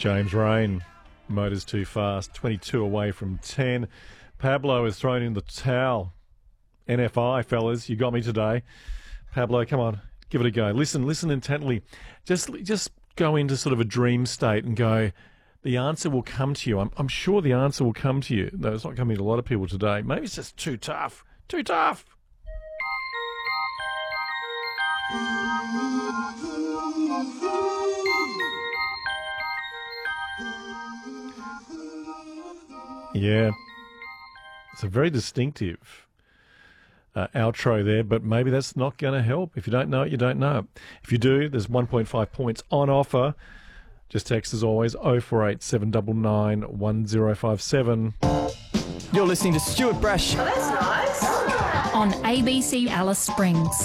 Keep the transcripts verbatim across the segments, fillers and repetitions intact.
James Rain, Motors Too Fast, twenty-two away from ten. Pablo has thrown in the towel. N F I, fellas, you got me today. Pablo, come on, give it a go. Listen, listen intently. Just, just go into sort of a dream state and go, the answer will come to you. I'm, I'm sure the answer will come to you. No, it's not coming to a lot of people today. Maybe it's just too tough. Too tough. Yeah. It's a very distinctive uh, outro there, but maybe that's not going to help. If you don't know it, you don't know it. If you do, there's one point five points on offer. Just text as always, oh four eight seven nine nine one oh five seven. You're listening to Stuart Brash. Oh, that's nice. On A B C Alice Springs.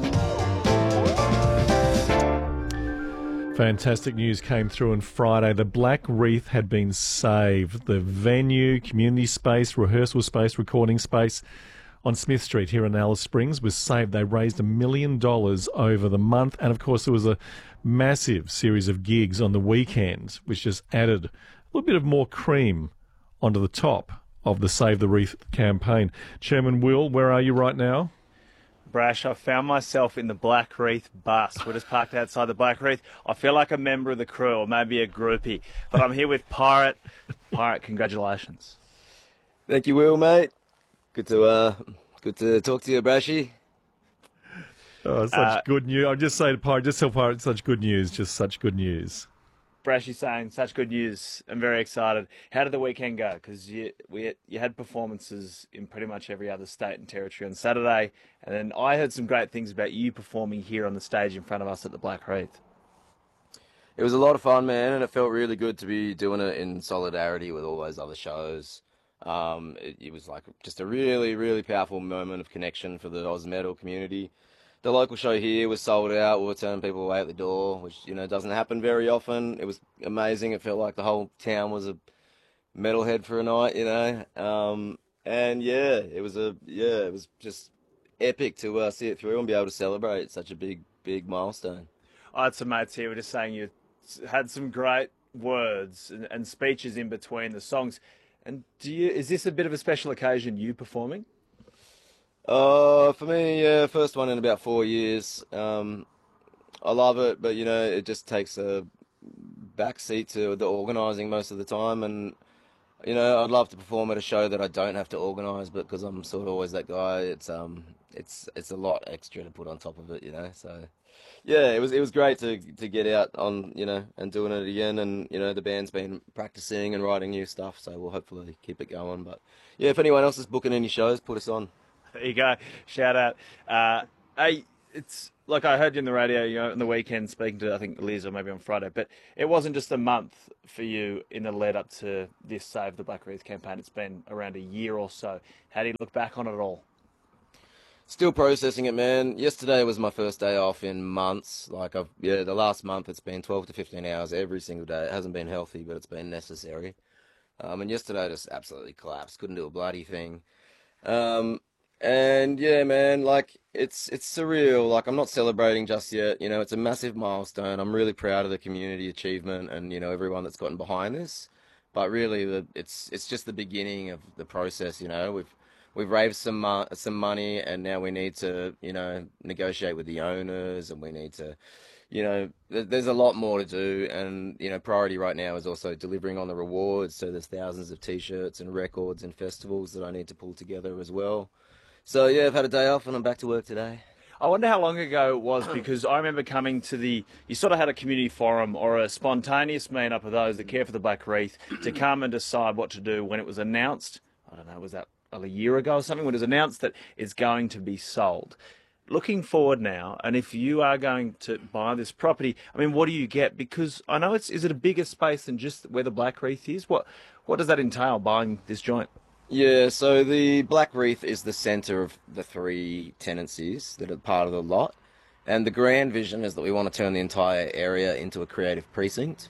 Fantastic news came through on Friday. The Black Reef had been saved. The venue, community space, rehearsal space, recording space on Smith Street here in Alice Springs was saved. They raised a million dollars over the month. And, of course, there was a massive series of gigs on the weekend, which just added a little bit of more cream onto the top of the Save the Reef campaign. Chairman Will, where are you right now? Brash, I found myself in the Black Reef bus. We're just parked outside the Black Reef. I feel like a member of the crew or maybe a groupie, but I'm here with Pirate. Pirate, congratulations. Thank you, Will, mate. Good to uh, good to talk to you, Brashy. Oh, such Uh, good news. I'll just say to Pirate, just tell Pirate, such good news, just such good news. Brashy saying such good news. I'm very excited. How did the weekend go? Because you we you had performances in pretty much every other state and territory on Saturday, and then I heard some great things about you performing here on the stage in front of us at the Black Reef. It was a lot of fun, man, and it felt really good to be doing it in solidarity with all those other shows. Um, it, it was like just a really, really powerful moment of connection for the Oz Metal community. The local show here was sold out. We were turning people away at the door, which, you know, doesn't happen very often. It was amazing. It felt like the whole town was a metalhead for a night, you know. Um, and yeah, it was a yeah, it was just epic to uh, see it through and be able to celebrate such a big, big milestone. I had some mates here who were just saying you had some great words and, and speeches in between the songs. And do you is this a bit of a special occasion, you performing? Uh, for me, yeah, first one in about four years. Um, I love it, but, you know, it just takes a backseat to the organising most of the time. And, you know, I'd love to perform at a show that I don't have to organise, but because I'm sort of always that guy, it's um, it's it's a lot extra to put on top of it, you know. So, yeah, it was it was great to to get out on, you know, and doing it again. And, you know, the band's been practising and writing new stuff, so we'll hopefully keep it going. But, yeah, if anyone else is booking any shows, put us on. There you go. Shout out. Uh, hey, it's like I heard you on the radio, you know, on the weekend speaking to, I think, Liz or maybe on Friday, but it wasn't just a month for you in the lead up to this Save the Black Reef campaign. It's been around a year or so. How do you look back on it all? Still processing it, man. Yesterday was my first day off in months. Like, I've, yeah, the last month it's been twelve to fifteen hours every single day. It hasn't been healthy, but it's been necessary. Um, and yesterday I just absolutely collapsed. Couldn't do a bloody thing. Um, And yeah, man, like it's it's surreal. Like I'm not celebrating just yet. You know, it's a massive milestone. I'm really proud of the community achievement and, you know, everyone that's gotten behind this. But really, the it's it's just the beginning of the process. You know, we've we've raised some mo- some money, and now we need to, you know, negotiate with the owners, and we need to, you know, th- there's a lot more to do. And, you know, priority right now is also delivering on the rewards. So there's thousands of T-shirts and records and festivals that I need to pull together as well. So, yeah, I've had a day off and I'm back to work today. I wonder how long ago it was, because I remember coming to the, you sort of had a community forum or a spontaneous meet-up of those that care for the Black Reef to come and decide what to do when it was announced. I don't know, was that a year ago or something, when it was announced that it's going to be sold. Looking forward now, and if you are going to buy this property, I mean, what do you get? Because I know it's, is it a bigger space than just where the Black Reef is? What, what does that entail, buying this joint? Yeah, so the Black Reef is the centre of the three tenancies that are part of the lot. And the grand vision is that we want to turn the entire area into a creative precinct.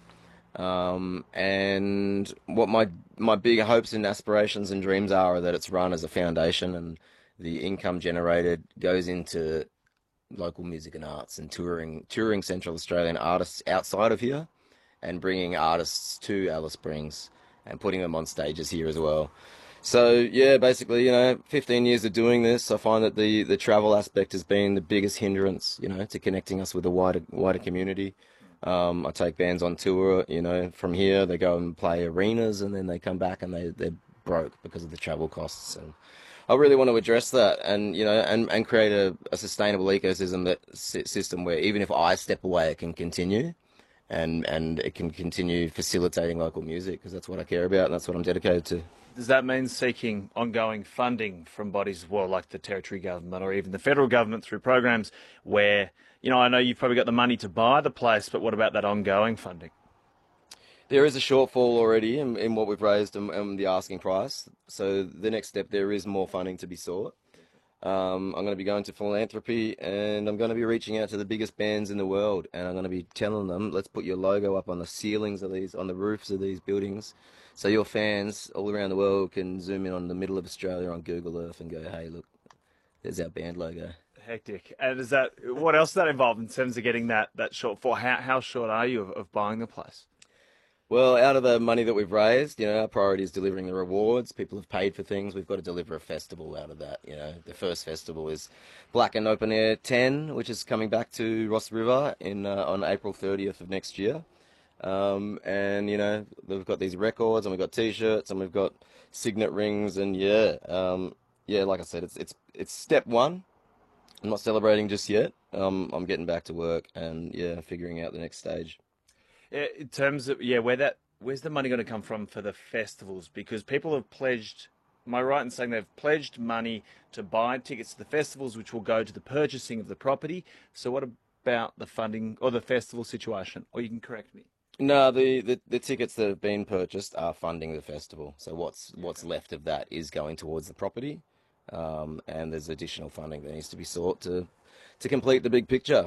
Um, and what my my big hopes and aspirations and dreams are, are that it's run as a foundation, and the income generated goes into local music and arts and touring touring Central Australian artists outside of here. and bringing artists to Alice Springs and putting them on stages here as well. So yeah, basically, you know, fifteen years of doing this, I find that the, the travel aspect has been the biggest hindrance, you know, to connecting us with a wider wider community. Um, I take bands on tour, you know, from here, they go and play arenas and then they come back and they, they're broke because of the travel costs. And I really want to address that and, you know, and, and create a, a sustainable ecosystem that system where even if I step away, it can continue and, and it can continue facilitating local music because that's what I care about and that's what I'm dedicated to. Does that mean seeking ongoing funding from bodies, well, like the territory government or even the federal government through programs where, you know, I know you've probably got the money to buy the place, but what about that ongoing funding? There is a shortfall already in, in what we've raised and, and the asking price. So the next step, there is more funding to be sought. Um, I'm going to be going to philanthropy and I'm going to be reaching out to the biggest bands in the world and I'm going to be telling them, let's put your logo up on the ceilings of these, on the roofs of these buildings. So your fans all around the world can zoom in on the middle of Australia on Google Earth and go, hey, look, there's our band logo. Hectic. And is that, what else does that involve in terms of getting that, that shortfall? How, how short are you of, of buying the place? Well, out of the money that we've raised, you know, our priority is delivering the rewards. People have paid for things. We've got to deliver a festival out of that. You know, the first festival is Black and Open Air ten, which is coming back to Ross River in uh, on April thirtieth of next year. Um, and, you know, we've got these records and we've got T-shirts and we've got signet rings. And, yeah, um, yeah, like I said, it's it's it's step one. I'm not celebrating just yet. Um, I'm getting back to work and, yeah, figuring out the next stage. Yeah, in terms of, yeah, where that, where's the money going to come from for the festivals? Because people have pledged, am I right in saying they've pledged money to buy tickets to the festivals, which will go to the purchasing of the property? So what about the funding or the festival situation? Or you can correct me. No, the, the, the tickets that have been purchased are funding the festival. So what's what's left of that is going towards the property. Um, and there's additional funding that needs to be sought to to complete the big picture.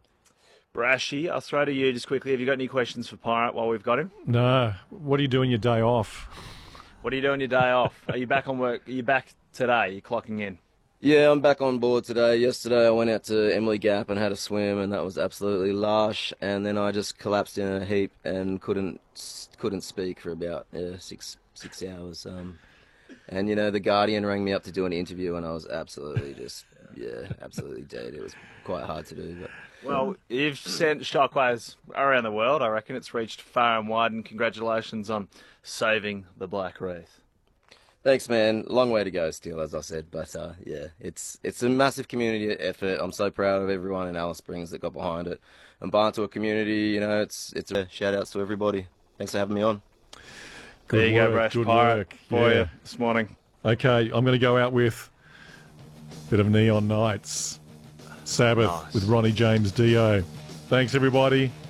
Brashy, I'll throw to you just quickly. Have you got any questions for Pirate while we've got him? No. What are you doing your day off? What are you doing your day off? Are you back on work? Are you back today? Are you clocking in? Yeah, I'm back on board today. Yesterday I went out to Emily Gap and had a swim, and that was absolutely lush. And then I just collapsed in a heap and couldn't couldn't speak for about uh, six six hours. Um, and you know, the Guardian rang me up to do an interview, and I was absolutely just yeah, absolutely dead. It was quite hard to do. But well, you've sent shockwaves around the world. I reckon it's reached far and wide. And congratulations on saving the Black Wreath. Thanks, man. Long way to go still, as I said. But, uh, yeah, it's it's a massive community effort. I'm so proud of everyone in Alice Springs that got behind it. And Barntua community, you know, it's it's a shout-outs to everybody. Thanks for having me on. Good there you work, go, Brash. good Pirate work. for yeah. you this morning. Okay, I'm going to go out with a bit of Neon Nights. Sabbath Nice. with Ronnie James Dio. Thanks, everybody.